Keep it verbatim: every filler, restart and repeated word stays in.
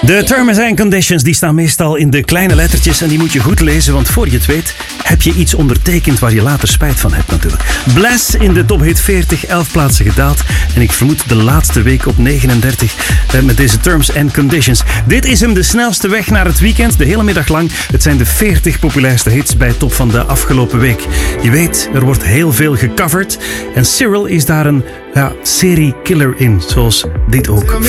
De terms and conditions die staan meestal in de kleine lettertjes en die moet je goed lezen, want voor je het weet heb je iets ondertekend waar je later spijt van hebt natuurlijk. Bless in de Top Hit veertig, elf plaatsen gedaald en ik vermoed de laatste week op negenendertig met deze terms and conditions. Dit is hem, de snelste weg naar het weekend, de hele middag lang. Het zijn de veertig populairste hits bij Top van de afgelopen week. Je weet, er wordt heel veel gecoverd en Cyril is daar een ja, serie killer in, zoals dit ook.